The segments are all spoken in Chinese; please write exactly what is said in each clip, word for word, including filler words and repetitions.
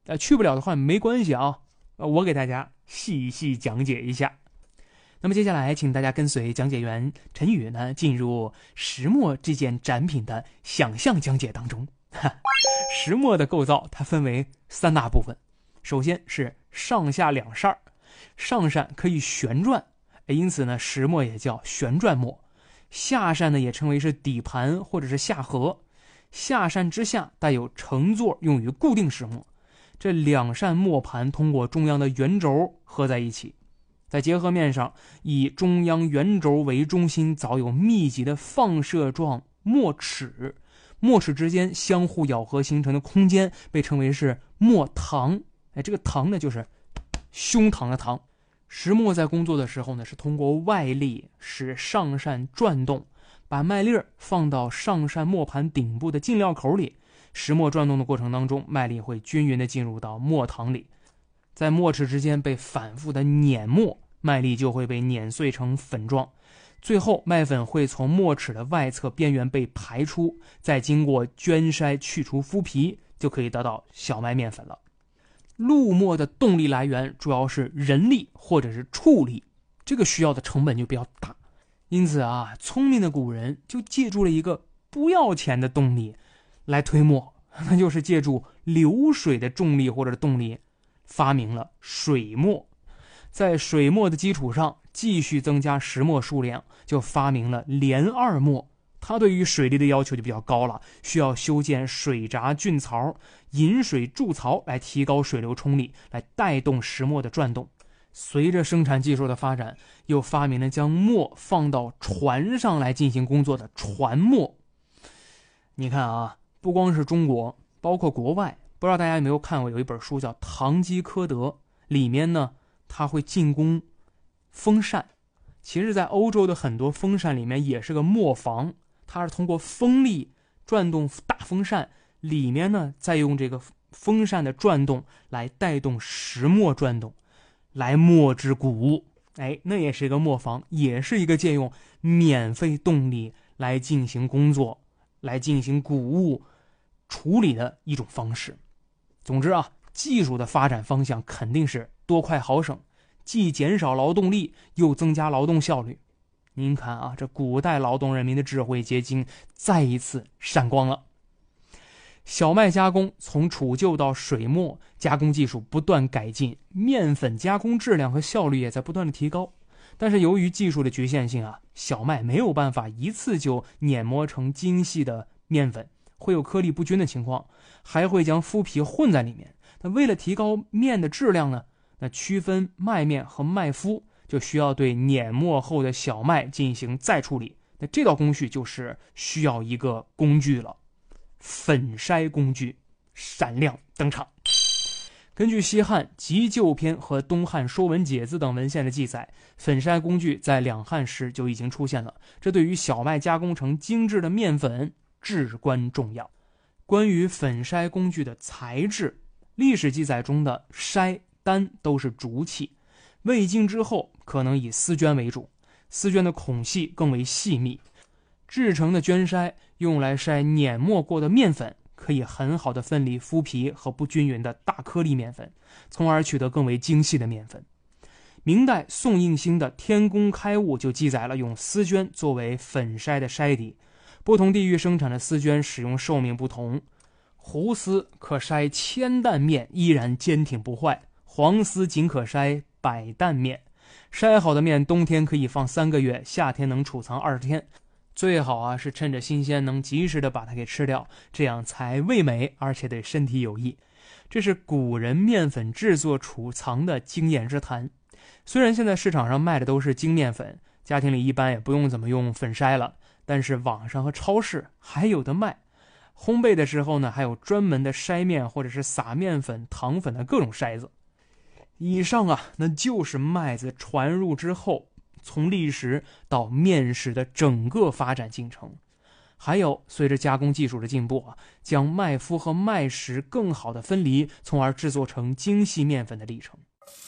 呃，去不了的话没关系啊，呃，我给大家细细讲解一下。那么接下来，请大家跟随讲解员陈宇呢，进入石墨这件展品的想象讲解当中。石墨的构造它分为三大部分，首先是上下两扇，上扇可以旋转，因此呢，石墨也叫旋转墨。下扇呢也称为是底盘或者是下颌，下扇之下带有承座，用于固定石墨。这两扇墨盘通过中央的圆轴合在一起，在结合面上以中央圆轴为中心，早有密集的放射状墨齿，墨齿之间相互咬合形成的空间被称为是墨膛。哎，这个膛呢就是胸膛的膛。石墨在工作的时候呢，是通过外力使上扇转动，把麦粒放到上扇墨盘顶部的进料口里。石墨转动的过程当中，麦粒会均匀地进入到墨膛里，在墨齿之间被反复的碾磨，麦粒就会被碾碎成粉状，最后麦粉会从墨齿的外侧边缘被排出，再经过绢筛去除麸皮，就可以得到小麦面粉了。镂墨的动力来源主要是人力或者是畜力，这个需要的成本就比较大，因此啊，聪明的古人就借助了一个不要钱的动力来推墨，那就是借助流水的重力或者动力，发明了水墨。在水墨的基础上继续增加石墨数量，就发明了连二墨。它对于水力的要求就比较高了，需要修建水闸菌槽、引水筑槽来提高水流冲力，来带动石墨的转动。随着生产技术的发展，又发明了将墨放到船上来进行工作的船墨。你看啊，不光是中国，包括国外，不知道大家有没有看过有一本书叫《堂吉诃德》，里面呢它会进攻风扇。其实在欧洲的很多风扇里面也是个磨坊，它是通过风力转动大风扇，里面呢再用这个风扇的转动来带动石墨转动，来墨制谷物。哎，那也是一个磨坊，也是一个借用免费动力来进行工作，来进行谷物处理的一种方式。总之啊，技术的发展方向肯定是多快好省，既减少劳动力又增加劳动效率。您看啊，这古代劳动人民的智慧结晶再一次闪光了。小麦加工从储臼到水墨，加工技术不断改进，面粉加工质量和效率也在不断的提高。但是由于技术的局限性啊，小麦没有办法一次就碾磨成精细的面粉，会有颗粒不均的情况，还会将麸皮混在里面。那为了提高面的质量呢，那区分麦面和麦麸就需要对碾磨后的小麦进行再处理。那这道工序就是需要一个工具了，粉筛工具闪亮登场。根据西汉《急救篇》和东汉《说文解字》等文献的记载，粉筛工具在两汉时就已经出现了，这对于小麦加工成精致的面粉至关重要。关于粉筛工具的材质，历史记载中的筛单都是竹器，未经之后可能以丝绢为主，丝绢的孔隙更为细密，制成的绢筛用来筛碾磨过的面粉，可以很好的分离麸皮和不均匀的大颗粒面粉，从而取得更为精细的面粉。明代宋应星的《天工开物》就记载了用丝绢作为粉筛的筛底，不同地域生产的丝绢使用寿命不同，胡丝可筛千担面依然坚挺不坏，黄丝仅可筛百担面。筛好的面冬天可以放三个月，夏天能储藏二十天。最好啊是趁着新鲜能及时的把它给吃掉，这样才味美而且对身体有益。这是古人面粉制作储藏的经验之谈。虽然现在市场上卖的都是精面粉，家庭里一般也不用怎么用粉筛了，但是网上和超市还有的卖。烘焙的时候呢，还有专门的筛面或者是撒面粉、糖粉的各种筛子。以上啊，那就是麦子传入之后从砾石到面食的整个发展进程。还有随着加工技术的进步啊，将麦麸和麦食更好的分离，从而制作成精细面粉的历程。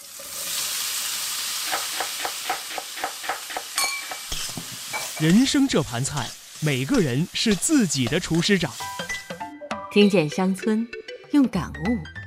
人生这盘菜，每个人是自己的厨师长。 听见乡村，用感悟